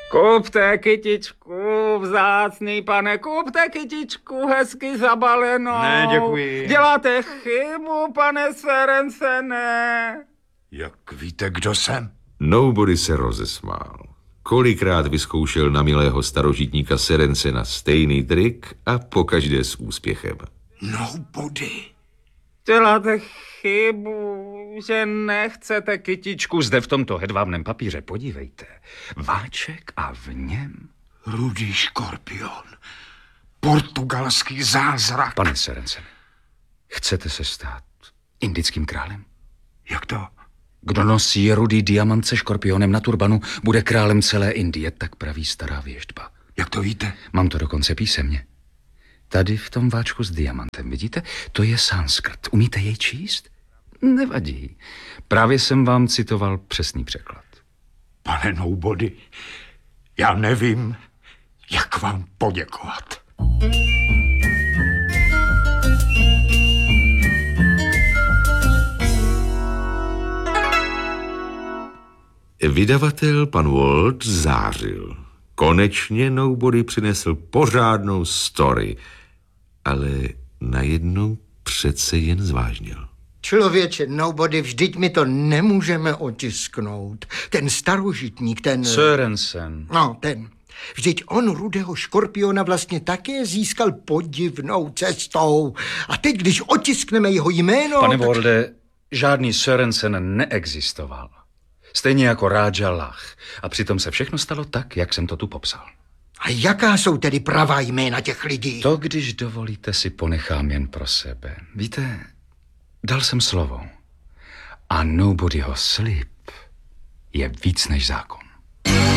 Kupte kytičku, vzácný pane, kupte kytičku, hezky zabalenou. Ne, děkuji. Děláte chybu, pane Serencene. Jak víte, kdo jsem? Nobody se rozesmál. Kolikrát vyzkoušel na milého starožitníka Serencena stejný trik a pokaždé s úspěchem. Nobody. Děláte chybu, že nechcete kytičku. Zde v tomto hedvábném papíře, podívejte. Váček a v něm... Rudý škorpion. Portugalský zázrak. Pane Serencene, chcete se stát indickým králem? Jak to? Kdo nosí rudý diamant se škorpionem na turbanu, bude králem celé Indie, tak praví stará věštba. Jak to víte? Mám to dokonce písemně. Tady v tom váčku s diamantem, vidíte? To je sanskrt. Umíte jej číst? Nevadí. Právě jsem vám citoval přesný překlad. Pane Nobody, já nevím, jak vám poděkovat. Vydavatel pan Walt zářil. Konečně Nobody přinesl pořádnou story, ale najednou přece jen zvážnil. Člověče, Nobody, vždyť my to nemůžeme otisknout. Ten starožitník, ten... Sørensen. No, ten. Vždyť on rudého škorpiona vlastně také získal podivnou cestou. A teď, když otiskneme jeho jméno... Pane Walde, žádný Sørensen neexistoval. Stejně jako Raja Lach. A přitom se všechno stalo tak, jak jsem to tu popsal. A jaká jsou tedy pravá jména těch lidí? To, když dovolíte, si ponechám jen pro sebe. Víte, dal jsem slovo. A Nobodyho slib je víc než zákon.